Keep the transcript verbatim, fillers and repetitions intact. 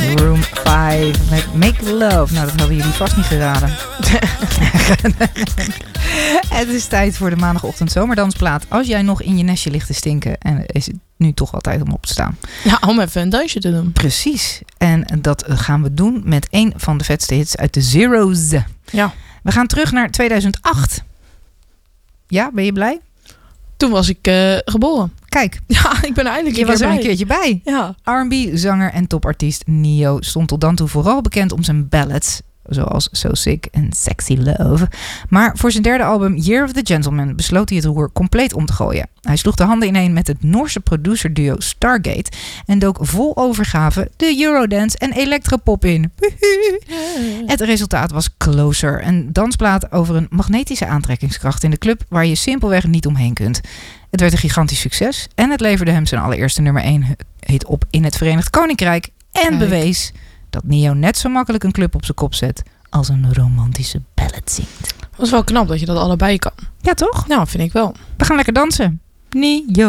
Room vijf met Make Love. Nou, dat hadden jullie vast niet geraden. Het is tijd voor de maandagochtend zomerdansplaat. Als jij nog in je nestje ligt te stinken, en is het nu toch wel tijd om op te staan. Ja, om even een dansje te doen. Precies. En dat gaan we doen met een van de vetste hits uit de Zeros. Ja. We gaan terug naar tweeduizend acht. Ja, ben je blij? Toen was ik uh, geboren. Kijk. Ja, ik ben er eindelijk Je was er bij. een keertje bij. Ja. R en B-zanger en topartiest Ne-Yo stond tot dan toe vooral bekend om zijn ballads, zoals So Sick en Sexy Love. Maar voor zijn derde album Year of the Gentleman besloot hij het roer compleet om te gooien. Hij sloeg de handen ineen met het Noorse producerduo Stargate en dook vol overgave de Eurodance en electropop in. Het resultaat was Closer, een dansplaat over een magnetische aantrekkingskracht in de club waar je simpelweg niet omheen kunt. Het werd een gigantisch succes en het leverde hem zijn allereerste nummer één hit op in het Verenigd Koninkrijk en Kijk. bewees dat Ne-Yo net zo makkelijk een club op zijn kop zet als een romantische ballad zingt. Dat is wel knap dat je dat allebei kan. Ja, toch? Nou, vind ik wel. We gaan lekker dansen. Ne-Yo.